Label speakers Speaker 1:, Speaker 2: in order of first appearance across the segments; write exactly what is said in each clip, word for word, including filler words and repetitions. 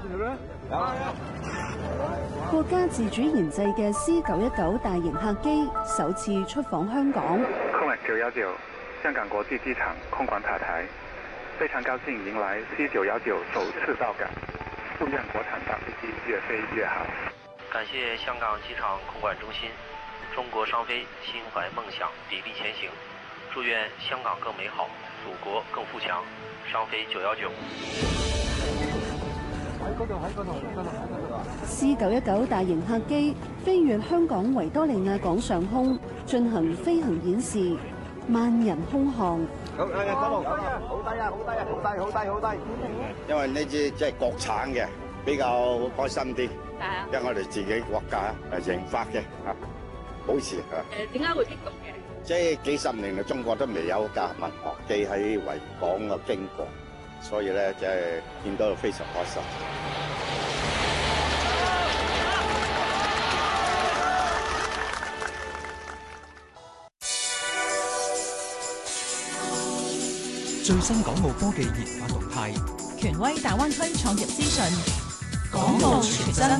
Speaker 1: 國家自主研製嘅 C 九一九大型客機首次出訪香港。
Speaker 2: 空管九一九香港國際機場空管塔台，非常高興迎來 C 九一九首次到港，祝願國產大飛機越飛越好。
Speaker 3: 感謝香港機場空管中心，中國商飛心懷夢想，砥礪前行。祝願香港更美好，祖國更富強。商飛九一九。
Speaker 1: C 九一九大型客機飛越香港維多利亞港上空，進行飛行演示，萬人空巷。
Speaker 4: 好低啊！好低啊！好低啊！好低！好低！好低！因為呢支即係國產嘅，比較開心啲。
Speaker 5: 係啊。
Speaker 4: 因為我哋自己國家誒研發嘅啊，保持啊。
Speaker 5: 誒點解會激動嘅？
Speaker 4: 即係幾十年嚟，中國都未有架民航機喺維港嘅經過，所以咧即係見到非常開心。
Speaker 6: 最新港澳科技研發動態，
Speaker 7: 權威大灣區創業資訊，
Speaker 6: 港澳傳真。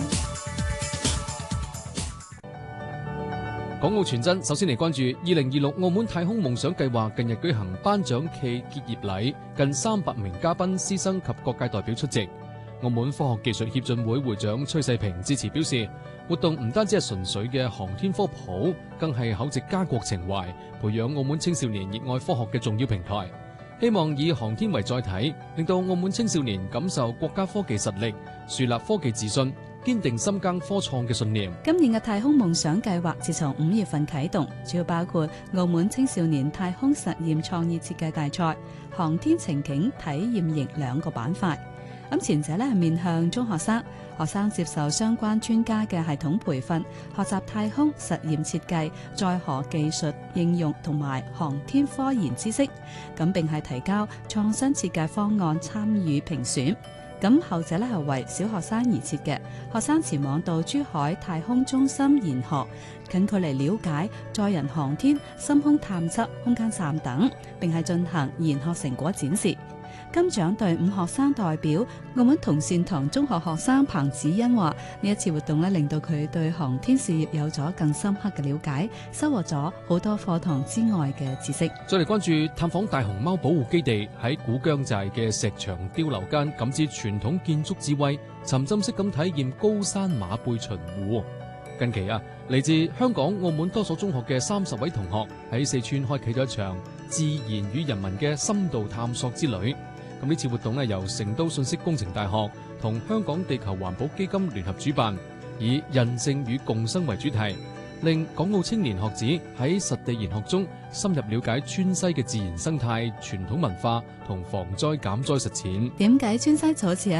Speaker 8: 港澳傳真首先嚟關注二零二六澳門太空夢想計劃近日舉行頒獎暨結業禮，近三百名嘉賓、師生及各界代表出席。澳門科學技術協進會會長崔世平致辭表示，活動唔單止係純粹嘅航天科普，更係厚植家國情懷，培養澳門青少年熱愛科學嘅重要平台。希望以航天為載體，令到澳門青少年感受國家科技實力，樹立科技自信，堅定深耕科創嘅信念。
Speaker 9: 今年嘅太空夢想計劃自從五月份啟動，主要包括澳門青少年太空實驗創意設計大賽、航天情景體驗營兩個板塊。咁前者咧係面向中學生，學生接受相關專家嘅系統培訓，學習太空實驗設計、載荷技術應用同埋航天科研知識，咁並係提交創新設計方案參與評選。咁後者咧係為小學生而設嘅，學生前往到珠海太空中心研學，近距離了解載人航天、深空探測、空間站等，並係進行研學成果展示。金獎隊伍學生代表澳門同善堂中學學生彭子欣話：呢一次活動咧，令到佢對航天事業有咗更深刻嘅了解，收穫咗好多課堂之外嘅知識。
Speaker 8: 再嚟關注探訪大熊貓保護基地，喺古疆寨嘅石牆碉樓間，感知傳統建築智慧，沉浸式咁體驗高山馬背巡湖。近期啊，嚟自香港、澳門多所中學嘅三十位同學喺四川開啟咗一場自然與人民嘅深度探索之旅。咁呢次活動咧，由成都信息工程大學同香港地球環保基金聯合主辦，以人性與共生為主題，令港澳青年學子喺實地研學中深入了解川西嘅自然生態、傳統文化同防災減災實踐。
Speaker 9: 點解川西就好似